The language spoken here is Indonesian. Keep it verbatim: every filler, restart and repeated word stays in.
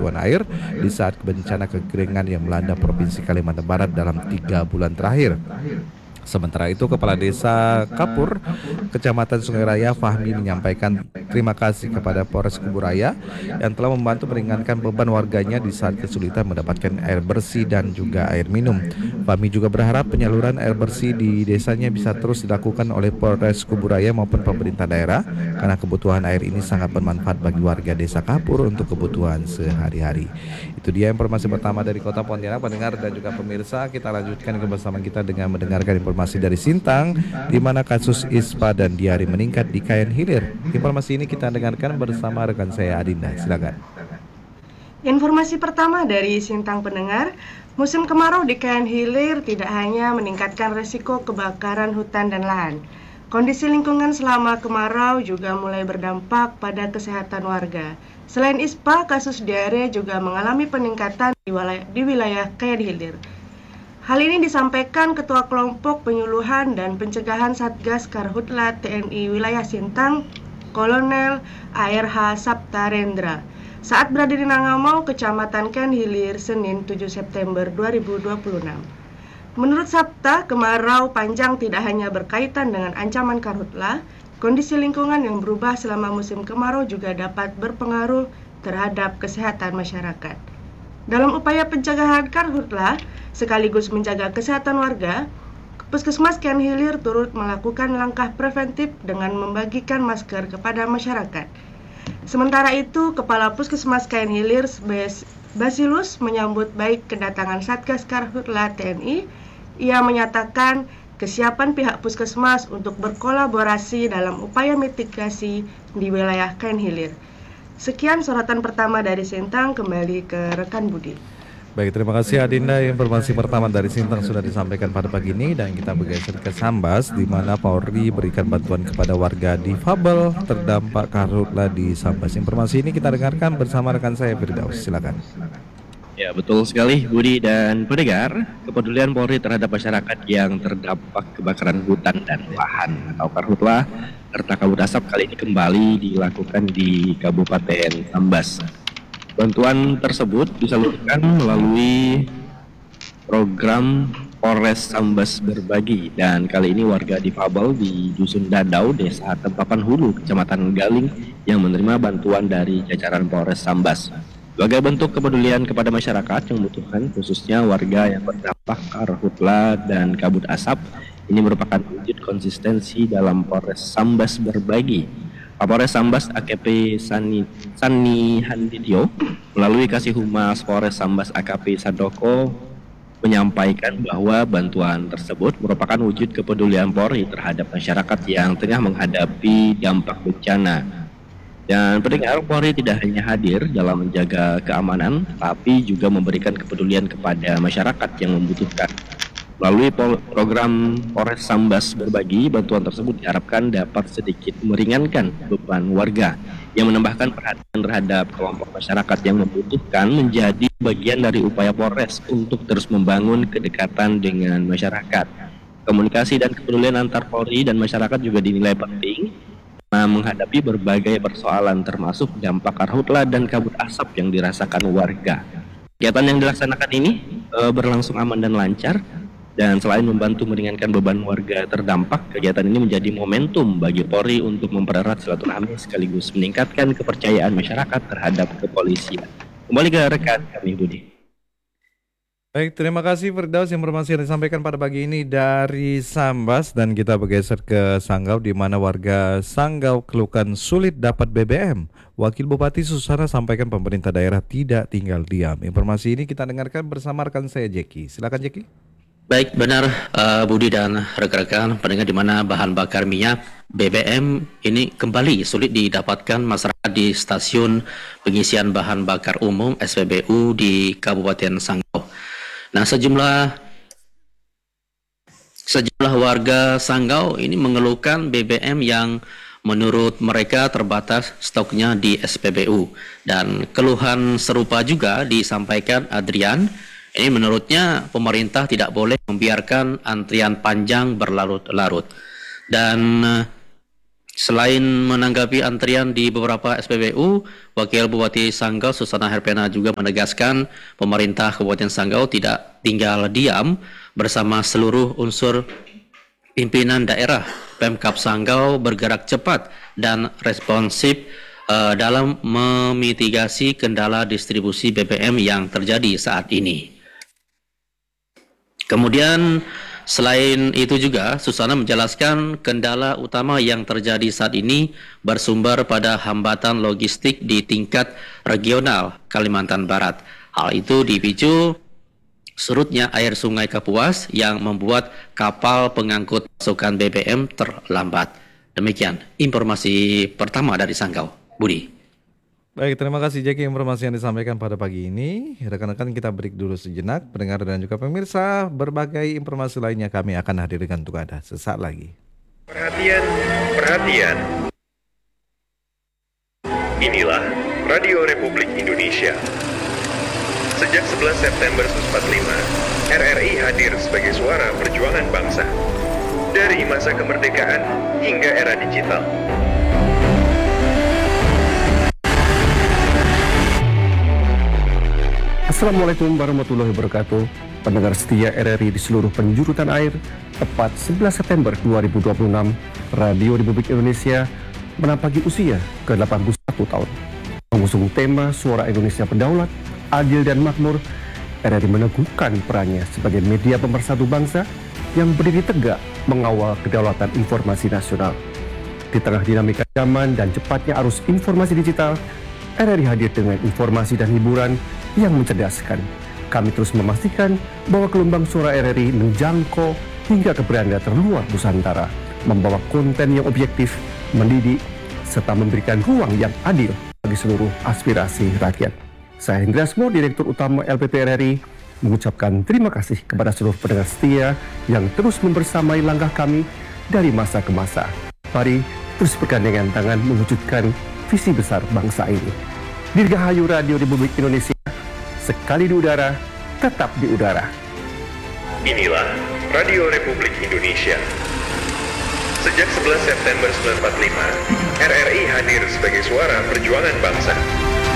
kebutuhan air di saat bencana kekeringan yang melanda Provinsi Kalimantan Barat dalam tiga bulan terakhir. Sementara itu, Kepala Desa Kapur, Kecamatan Sungai Raya, Fahmi, menyampaikan terima kasih kepada Polres Kubu Raya yang telah membantu meringankan beban warganya di saat kesulitan mendapatkan air bersih dan juga air minum. Fahmi juga berharap penyaluran air bersih di desanya bisa terus dilakukan oleh Polres Kubu Raya maupun pemerintah daerah, karena kebutuhan air ini sangat bermanfaat bagi warga Desa Kapur untuk kebutuhan sehari-hari. Itu dia informasi pertama dari Kota Pontianak, pendengar dan juga pemirsa. Kita lanjutkan kebersamaan kita dengan mendengarkan informasi Informasi dari Sintang, di mana kasus ispa dan diare meningkat di Kayan Hilir. Informasi ini kita dengarkan bersama rekan saya Adinda. Silakan. Informasi pertama dari Sintang, pendengar, musim kemarau di Kayan Hilir tidak hanya meningkatkan resiko kebakaran hutan dan lahan. Kondisi lingkungan selama kemarau juga mulai berdampak pada kesehatan warga. Selain ispa, kasus diare juga mengalami peningkatan di wilayah, di wilayah Kayan Hilir. Hal ini disampaikan Ketua Kelompok Penyuluhan dan Pencegahan Satgas Karhutla T N I Wilayah Sintang, Kolonel A R H Saptarendra, saat berada di Nangamau, Kecamatan Kayan Hilir, Senin tujuh September dua ribu dua puluh enam. Menurut Sapta, kemarau panjang tidak hanya berkaitan dengan ancaman karhutla, kondisi lingkungan yang berubah selama musim kemarau juga dapat berpengaruh terhadap kesehatan masyarakat. Dalam upaya pencegahan karhutla, sekaligus menjaga kesehatan warga, Puskesmas Kayan Hilir turut melakukan langkah preventif dengan membagikan masker kepada masyarakat. Sementara itu, Kepala Puskesmas Kayan Hilir, Basilus, menyambut baik kedatangan Satgas Karhutla T N I. Ia menyatakan kesiapan pihak Puskesmas untuk berkolaborasi dalam upaya mitigasi di wilayah Kayan Hilir. Sekian sorotan pertama dari Sintang, kembali ke rekan Budi. Baik, terima kasih Adinda. Informasi pertama dari Sintang sudah disampaikan pada pagi ini, dan kita bergeser ke Sambas, di mana Polri berikan bantuan kepada warga difabel terdampak karhutla di Sambas. Informasi ini kita dengarkan bersama rekan saya Firdaus. Silakan. Ya, betul sekali Budi dan pendengar. Kepedulian Polri terhadap masyarakat yang terdampak kebakaran hutan dan lahan atau karhutla serta kabut asap kali ini kembali dilakukan di Kabupaten Sambas. Bantuan tersebut disalurkan melalui program Polres Sambas Berbagi, dan kali ini warga difabel di Dusun Dadau, Desa Tempapan Hulu, Kecamatan Galing yang menerima bantuan dari jajaran Polres Sambas. Sebagai bentuk kepedulian kepada masyarakat yang membutuhkan, khususnya warga yang terdampak karhutla dan kabut asap, ini merupakan wujud konsistensi dalam Polres Sambas Berbagi. Kapolres Sambas A K P Sani, Sani Handityo melalui Kasih Humas Polres Sambas A K P Sandoko menyampaikan bahwa bantuan tersebut merupakan wujud kepedulian Polri terhadap masyarakat yang tengah menghadapi dampak bencana. Dan pendengar, Polri tidak hanya hadir dalam menjaga keamanan, tapi juga memberikan kepedulian kepada masyarakat yang membutuhkan. Melalui program Polres Sambas Berbagi, bantuan tersebut diharapkan dapat sedikit meringankan beban warga, yang menambahkan perhatian terhadap kelompok masyarakat yang membutuhkan menjadi bagian dari upaya Polres untuk terus membangun kedekatan dengan masyarakat. Komunikasi dan kepedulian antar Polri dan masyarakat juga dinilai penting menghadapi berbagai persoalan, termasuk dampak karhutla dan kabut asap yang dirasakan warga. Kegiatan yang dilaksanakan ini e, berlangsung aman dan lancar. Dan selain membantu meringankan beban warga terdampak, kegiatan ini menjadi momentum bagi Polri untuk mempererat silaturahmi sekaligus meningkatkan kepercayaan masyarakat terhadap kepolisian. Kembali ke rekan kami, Budi. Baik, terima kasih Firdaus, informasi yang disampaikan pada pagi ini dari Sambas, dan kita bergeser ke Sanggau, di mana warga Sanggau keluhkan sulit dapat B B M. Wakil Bupati Susana sampaikan pemerintah daerah tidak tinggal diam. Informasi ini kita dengarkan bersama rekan saya Jeki. Silakan Jeki. Baik, benar uh, Budi dan rekan-rekan pendengar, di mana bahan bakar minyak B B M ini kembali sulit didapatkan masyarakat di stasiun pengisian bahan bakar umum S P B U di Kabupaten Sanggau. Nah, sejumlah sejumlah warga Sanggau ini mengeluhkan B B M yang menurut mereka terbatas stoknya di S P B U, dan keluhan serupa juga disampaikan Adrian. Ini menurutnya pemerintah tidak boleh membiarkan antrian panjang berlarut-larut. Dan Selain menanggapi antrian di beberapa S P B U, Wakil Bupati Sanggau Susana Herpena juga menegaskan pemerintah Kabupaten Sanggau tidak tinggal diam bersama seluruh unsur pimpinan daerah. Pemkab Sanggau bergerak cepat dan responsif uh, dalam memitigasi kendala distribusi B B M yang terjadi saat ini. Kemudian selain itu juga Susana menjelaskan kendala utama yang terjadi saat ini bersumber pada hambatan logistik di tingkat regional Kalimantan Barat. Hal itu dipicu surutnya air sungai Kapuas yang membuat kapal pengangkut pasokan B B M terlambat. Demikian informasi pertama dari Sanggau. Budi. Baik, terima kasih Jackie informasi yang disampaikan pada pagi ini. Rekan-rekan kita break dulu sejenak. Pendengar dan juga pemirsa, berbagai informasi lainnya kami akan hadirkan untuk Anda sesaat lagi. Perhatian, perhatian. Inilah Radio Republik Indonesia. Sejak sebelas September seribu sembilan ratus empat puluh lima, R R I hadir sebagai suara perjuangan bangsa. Dari masa kemerdekaan hingga era digital. Assalamualaikum warahmatullahi wabarakatuh. Pendengar setia R R I di seluruh penjuru tanah air, tepat sebelas September dua ribu dua puluh enam, Radio Republik Indonesia menapaki usia ke delapan puluh satu tahun. Mengusung tema Suara Indonesia Berdaulat, Adil dan Makmur, R R I meneguhkan perannya sebagai media pemersatu bangsa yang berdiri tegak mengawal kedaulatan informasi nasional. Di tengah dinamika zaman dan cepatnya arus informasi digital, R R I hadir dengan informasi dan hiburan yang mencerdaskan. Kami terus memastikan bahwa gelombang suara R R I menjangkau hingga ke beranda terluar Nusantara, membawa konten yang objektif, mendidik, serta memberikan ruang yang adil bagi seluruh aspirasi rakyat. Saya Hendra Asmo, Direktur Utama L P P R R I, mengucapkan terima kasih kepada seluruh pendengar setia yang terus membersamai langkah kami dari masa ke masa. Mari terus bergandengan tangan mewujudkan visi besar bangsa ini. Dirgahayu Radio Republik Indonesia, sekali di udara, tetap di udara. Inilah Radio Republik Indonesia. Sejak sebelas September seribu sembilan ratus empat puluh lima, R R I hadir sebagai suara perjuangan bangsa.